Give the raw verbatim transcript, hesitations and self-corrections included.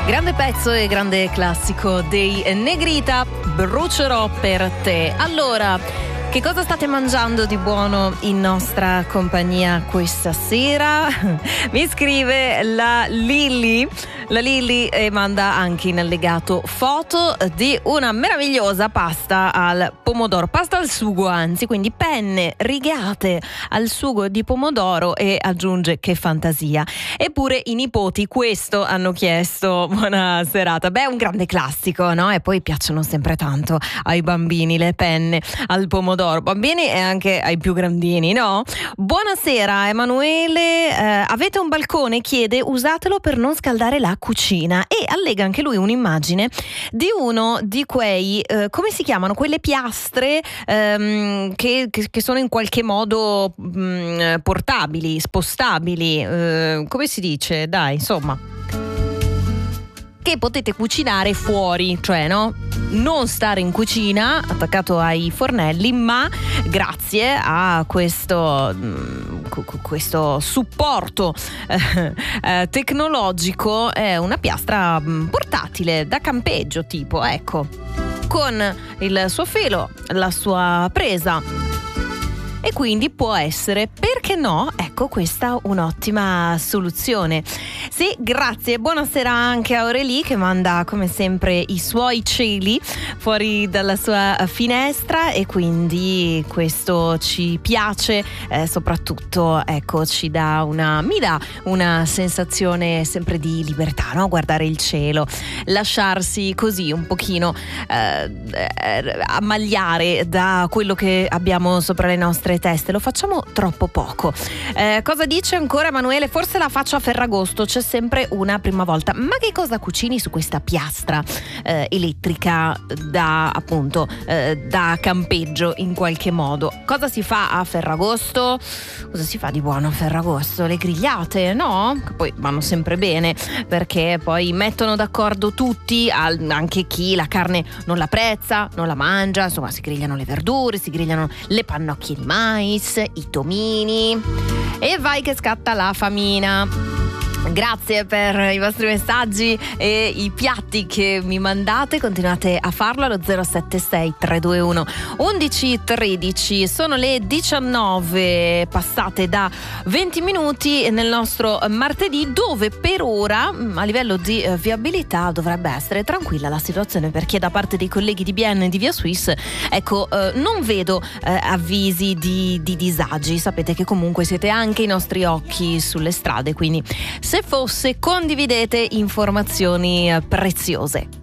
Grande pezzo e grande classico dei Negrita, Brucerò per te. Allora, che cosa state mangiando di buono in nostra compagnia questa sera? Mi scrive la Lilly. La Lilly e manda anche in allegato foto di una meravigliosa pasta al pomodoro, pasta al sugo anzi, quindi penne rigate al sugo di pomodoro, e aggiunge che fantasia. Eppure i nipoti questo hanno chiesto. Buona serata. Beh, è un grande classico, no? E poi piacciono sempre tanto ai bambini le penne al pomodoro, bambini e anche ai più grandini, no? Buonasera Emanuele, eh, avete un balcone? Chiede, usatelo per non scaldare la cucina, e allega anche lui un'immagine di uno di quei eh, come si chiamano quelle piastre ehm, che, che, che sono in qualche modo mh, portabili, spostabili, eh, come si dice, dai, insomma, che potete cucinare fuori, cioè no, non stare in cucina attaccato ai fornelli, ma grazie a questo questo supporto eh, eh, tecnologico è una piastra portatile da campeggio, tipo, ecco, con il suo filo, la sua presa, e quindi può essere, perché no, ecco, questa un'ottima soluzione. Sì, grazie. Buonasera anche a Aurelie, che manda come sempre i suoi cieli fuori dalla sua finestra, e quindi questo ci piace, eh, soprattutto, ecco, ci dà una mi dà una sensazione sempre di libertà, no? Guardare il cielo, lasciarsi così un pochino eh, ammagliare da quello che abbiamo sopra le nostre teste. Lo facciamo troppo poco. Eh, cosa dice ancora Emanuele? Forse la faccio a Ferragosto, c'è sempre una prima volta. Ma che cosa cucini su questa piastra eh, elettrica da, appunto, eh, da campeggio in qualche modo? Cosa si fa a Ferragosto? Cosa si fa di buono a Ferragosto? Le grigliate, no? Che poi vanno sempre bene, perché poi mettono d'accordo tutti, anche chi la carne non l'apprezza, non la mangia, insomma, si grigliano le verdure, si grigliano le pannocchie di mais, i tomini, e vai che scatta la famina. Grazie per i vostri messaggi e i piatti che mi mandate, continuate a farlo allo zero sette sei tre due uno undici tredici. Sono le diciannove passate da venti minuti nel nostro martedì, dove per ora a livello di eh, viabilità dovrebbe essere tranquilla la situazione, perché da parte dei colleghi di B N e di Via Suisse, ecco, eh, non vedo eh, avvisi di, di disagi. Sapete che comunque siete anche i nostri occhi sulle strade, quindi se fosse, condividete informazioni preziose.